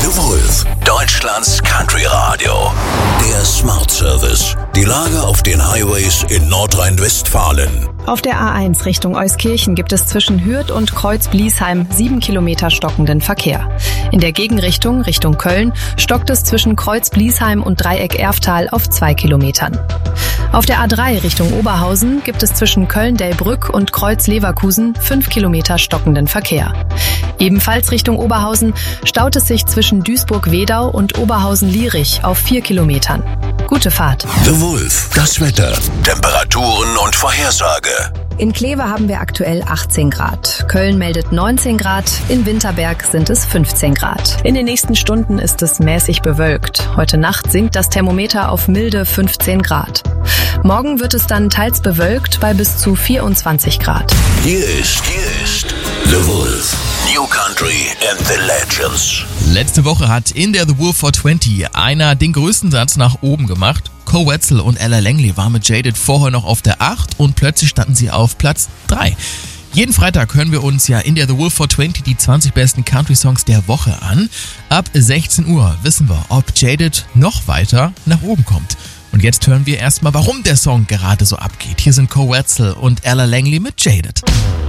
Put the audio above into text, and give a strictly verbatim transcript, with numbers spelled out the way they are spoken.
The Wolf, Deutschlands Country Radio. Der Smart Service. Die Lage auf den Highways in Nordrhein-Westfalen. Auf der A eins Richtung Euskirchen gibt es zwischen Hürth und Kreuz-Bliesheim sieben Kilometer stockenden Verkehr. In der Gegenrichtung, Richtung Köln, stockt es zwischen Kreuz-Bliesheim und Dreieck-Erftal auf zwei Kilometern. Auf der A drei Richtung Oberhausen gibt es zwischen Köln-Delbrück und Kreuz-Leverkusen fünf Kilometer stockenden Verkehr. Ebenfalls Richtung Oberhausen staut es sich zwischen Duisburg-Wedau und Oberhausen-Lierich auf vier Kilometern. Gute Fahrt. The Wolf, das Wetter, Temperaturen und Vorhersage. In Kleve haben wir aktuell achtzehn Grad. Köln meldet neunzehn Grad. In Winterberg sind es fünfzehn Grad. In den nächsten Stunden ist es mäßig bewölkt. Heute Nacht sinkt das Thermometer auf milde fünfzehn Grad. Morgen wird es dann teils bewölkt bei bis zu vierundzwanzig Grad. Hier ist, hier ist The Wolf. New Country and the Legends. Letzte Woche hat in der The Wolf four twenty einer den größten Satz nach oben gemacht. Cole Wetzel und Ella Langley waren mit Jaded vorher noch auf der acht und plötzlich standen sie auf Platz drei. Jeden Freitag hören wir uns ja in der The Wolf four twenty die zwanzig besten Country-Songs der Woche an. Ab sechzehn Uhr wissen wir, ob Jaded noch weiter nach oben kommt. Und jetzt hören wir erstmal, warum der Song gerade so abgeht. Hier sind Cole Wetzel und Ella Langley mit Jaded.